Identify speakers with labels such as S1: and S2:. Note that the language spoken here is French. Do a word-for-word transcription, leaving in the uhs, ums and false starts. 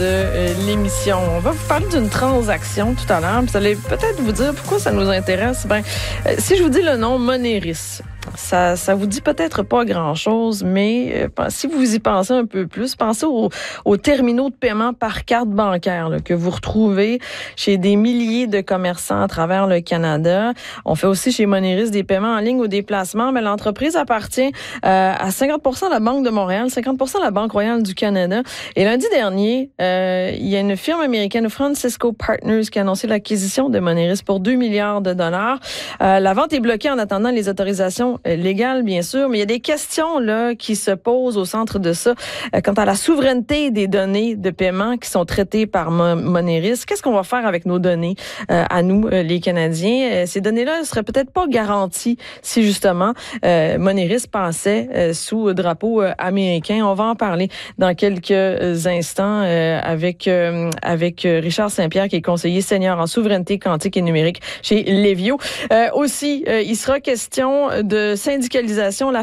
S1: de euh, l'émission. On va vous parler d'une transaction tout à l'heure. Vous allez peut-être vous dire pourquoi ça nous intéresse. Ben, euh, si je vous dis le nom Moneris, ça, ça vous dit peut-être pas grand-chose, mais euh, si vous y pensez un peu plus, pensez aux, aux terminaux de paiement par carte bancaire là, que vous retrouvez chez des milliers de commerçants à travers le Canada. On fait aussi chez Moneris des paiements en ligne ou des placements, mais l'entreprise appartient euh, à cinquante pour cent à la Banque de Montréal, cinquante pour cent à la Banque royale du Canada. Et lundi dernier, euh, il y a une firme américaine, Francisco Partners, qui a annoncé l'acquisition de Moneris pour deux milliards de dollars. Euh, la vente est bloquée en attendant les autorisations légales, bien sûr, mais il y a des questions là qui se posent au centre de ça euh, quant à la souveraineté des données de paiement qui sont traitées par Mo- Moneris. Qu'est-ce qu'on va faire avec nos données euh, à nous, euh, les Canadiens? Euh, ces données-là ne seraient peut-être pas garanties si justement euh, Moneris passait euh, sous drapeau euh, américain. On va en parler dans quelques instants euh, avec euh, avec Richard Saint-Pierre, qui est conseiller senior en souveraineté quantique et numérique chez Lévio. Euh, aussi, euh, il sera question de syndicalisation. La